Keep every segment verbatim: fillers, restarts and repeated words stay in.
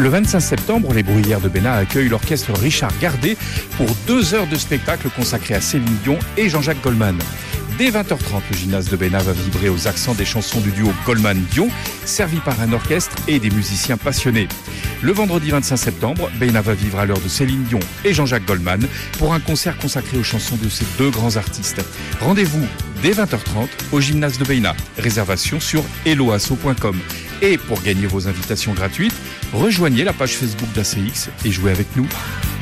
Le vingt-cinq septembre, les Bruyères de Bénat accueillent l'orchestre Richard Gardet pour deux heures de spectacle consacré à Céline Dion et Jean-Jacques Goldman. Dès vingt heures trente, le gymnase de Bénat va vibrer aux accents des chansons du duo Goldman-Dion, servi par un orchestre et des musiciens passionnés. Le vendredi vingt-cinq septembre, Bénat va vivre à l'heure de Céline Dion et Jean-Jacques Goldman pour un concert consacré aux chansons de ces deux grands artistes. Rendez-vous dès vingt heures trente au gymnase de Bénat. Réservation sur helloasso point com. Et pour gagner vos invitations gratuites, rejoignez la page Facebook d'A C X et jouez avec nous.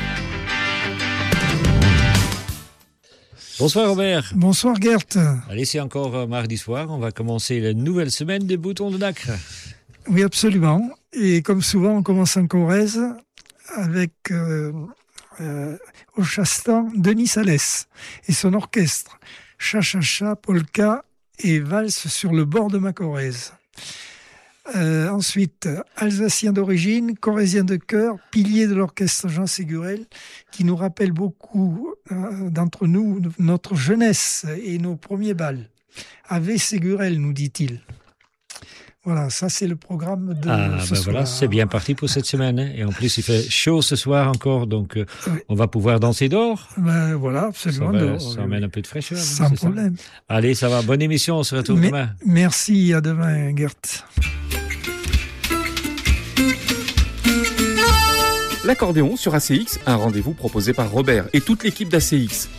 Bonsoir Robert. Bonsoir Gert. Allez, c'est encore mardi soir, on va commencer la nouvelle semaine des Boutons de Nacre. Oui, absolument. Et comme souvent, on commence en Corrèze avec euh, euh, au Chastan Denis Salès et son orchestre. Cha-cha-cha, polka et valse sur le bord de ma Corrèze. Euh, ensuite, Alsacien d'origine, Corrézien de cœur, pilier de l'orchestre Jean Ségurel, qui nous rappelle beaucoup euh, d'entre nous notre jeunesse et nos premiers bals. Ave Ségurel, nous dit-il. Voilà, ça c'est le programme de ah, ce ben soir. Voilà, c'est bien parti pour cette semaine. Hein. Et en plus, il fait chaud ce soir encore, donc euh, oui. On va pouvoir danser dehors. Ben voilà, absolument. Ça, va, ça emmène un peu de fraîcheur. Sans problème. Ça. Allez, ça va. Bonne émission, on se retrouve Mais, demain. Merci, à demain, Gert. L'accordéon sur A C X, un rendez-vous proposé par Robert et toute l'équipe d'A C X.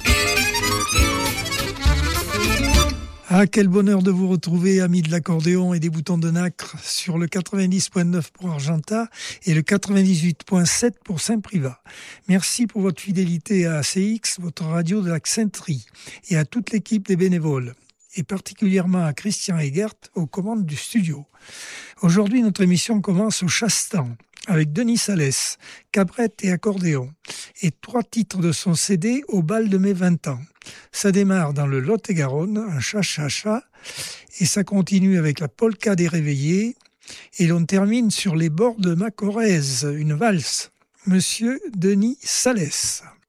Ah, quel bonheur de vous retrouver, amis de l'accordéon et des boutons de nacre, sur le quatre-vingt-dix point neuf pour Argentat et le quatre-vingt-dix-huit point sept pour Saint-Privat. Merci pour votre fidélité à A C X, votre radio de la Xentrie, et à toute l'équipe des bénévoles, et particulièrement à Christian Egert aux commandes du studio. Aujourd'hui, notre émission commence au Chastan, avec Denis Salès, cabrette et accordéon, et trois titres de son C D au bal de mes vingt ans. Ça démarre dans le Lot-et-Garonne, un cha-cha-cha, et ça continue avec la polka des réveillés, et l'on termine sur les bords de ma Corrèze, une valse. Monsieur Denis Salès.